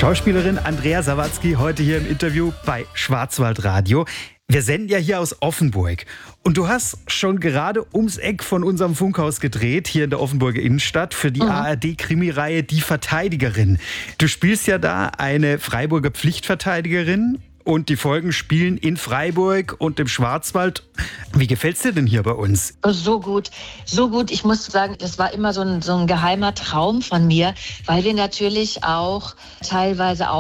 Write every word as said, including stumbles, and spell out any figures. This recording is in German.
Schauspielerin Andrea Sawatzki heute hier im Interview bei Schwarzwaldradio. Wir senden ja hier aus Offenburg. Und du hast schon gerade ums Eck von unserem Funkhaus gedreht, hier in der Offenburger Innenstadt, für die mhm. A R D-Krimireihe Die Verteidigerin. Du spielst ja da eine Freiburger Pflichtverteidigerin und die Folgen spielen in Freiburg und im Schwarzwald. Wie gefällt's dir denn hier bei uns? So gut, so gut. Ich muss sagen, das war immer so ein, so ein geheimer Traum von mir, weil wir natürlich auch teilweise